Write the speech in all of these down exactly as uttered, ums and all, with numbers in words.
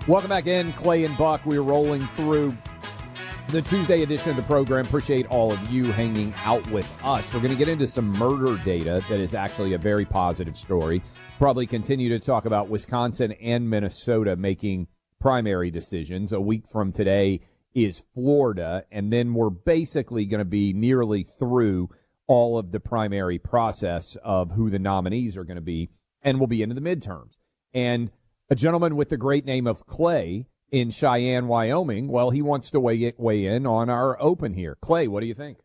Welcome back in, Clay and Buck. We're rolling through the Tuesday edition of the program. Appreciate all of you hanging out with us. We're going to get into some murder data that is actually a very positive story. Probably continue to talk about Wisconsin and Minnesota making primary decisions. A week from today is Florida, and then we're basically going to be nearly through all of the primary process of who the nominees are going to be, and we'll be into the midterms. And a gentleman with the great name of Clay in Cheyenne, Wyoming, well, he wants to weigh, weigh in on our open here. Clay, what do you think?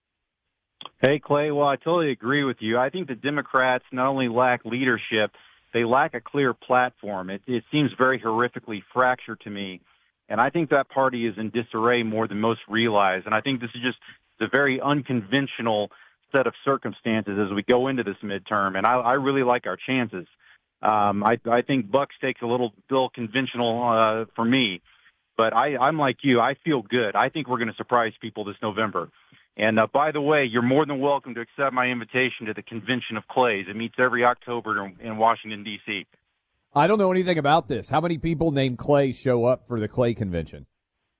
Hey, Clay, well, I totally agree with you. I think the Democrats not only lack leadership, they lack a clear platform. It, it seems very horrifically fractured to me. And I think that party is in disarray more than most realize. And I think this is just a very unconventional set of circumstances as we go into this midterm. And I, I really like our chances. Um, I, I think Bucks takes a little bill conventional uh, for me. But I, I'm like you. I feel good. I think we're going to surprise people this November. And uh, by the way, you're more than welcome to accept my invitation to the Convention of Clays. It meets every October in, in Washington, D C I don't know anything about this. How many people named Clay show up for the Clay Convention?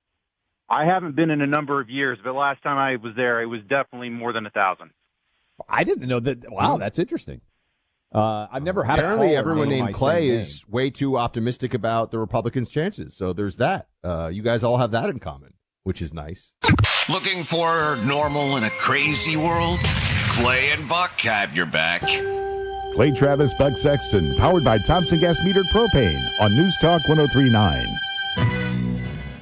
I haven't been in a number of years, but last time I was there, it was definitely more than a thousand. I didn't know that. Wow, that's interesting. Uh, I've never had Apparently, a everyone named Clay is way too optimistic about the Republicans' chances. So there's that. Uh, you guys all have that in common, which is nice. Looking for normal in a crazy world? Clay and Buck have your back. Clay Travis, Buck Sexton, powered by Thompson Gas Metered Propane on News Talk one oh three point nine.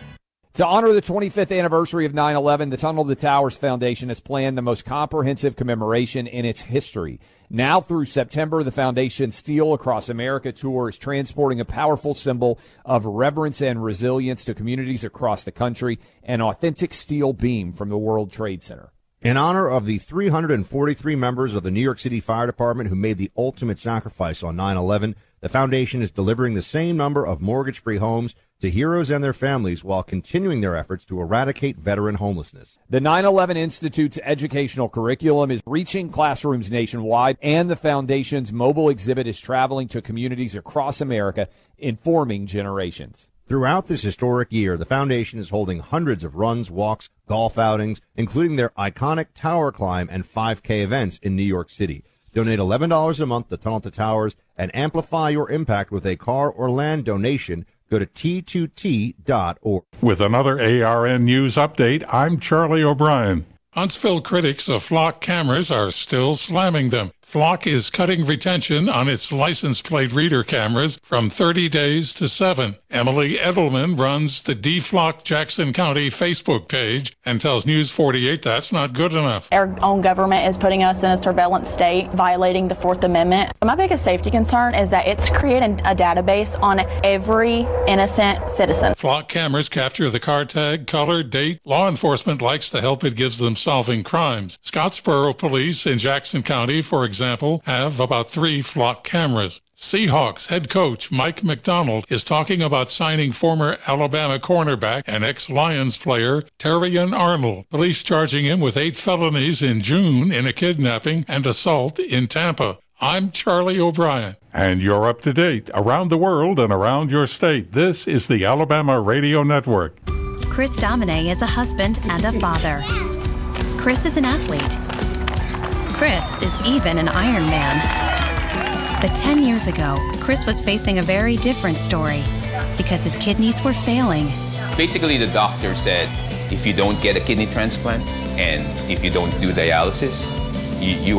To honor the twenty-fifth anniversary of nine eleven, the Tunnel to Towers Foundation has planned the most comprehensive commemoration in its history. Now through September, the foundation's Steel Across America tour is transporting a powerful symbol of reverence and resilience to communities across the country, an authentic steel beam from the World Trade Center. In honor of the three hundred forty-three members of the New York City Fire Department who made the ultimate sacrifice on nine eleven, the foundation is delivering the same number of mortgage-free homes to heroes and their families while continuing their efforts to eradicate veteran homelessness. The nine eleven Institute's educational curriculum is reaching classrooms nationwide, and the foundation's mobile exhibit is traveling to communities across America, informing generations. Throughout this historic year, the foundation is holding hundreds of runs, walks, golf outings, including their iconic Tower Climb and five K events in New York City. Donate eleven dollars a month to Tunnel to Towers and amplify your impact with a car or land donation. Go to T two T dot org. With another A R N News update, I'm Charlie O'Brien. Huntsville critics of Flock cameras are still slamming them. Flock is cutting retention on its license plate reader cameras from thirty days to seven. Emily Edelman runs the DeFlock Jackson County Facebook page and tells News forty-eight that's not good enough. Our own government is putting us in a surveillance state, violating the Fourth Amendment. My biggest safety concern is that it's creating a database on every innocent citizen. Flock cameras capture the car tag, color, date. Law enforcement likes the help it gives them solving crimes. Scottsboro Police in Jackson County, for example, have about three Flock cameras. Seahawks head coach Mike McDonald is talking about signing former Alabama cornerback and ex-Lions player Terrion Arnold. Police charging him with eight felonies in June in a kidnapping and assault in Tampa. I'm Charlie O'Brien. And you're up to date around the world and around your state. This is the Alabama Radio Network. Chris Domine is a husband and a father. Chris is an athlete. Chris is even an Iron Man. But ten years ago, Chris was facing a very different story because his kidneys were failing. Basically, the doctor said, if you don't get a kidney transplant and if you don't do dialysis, you, you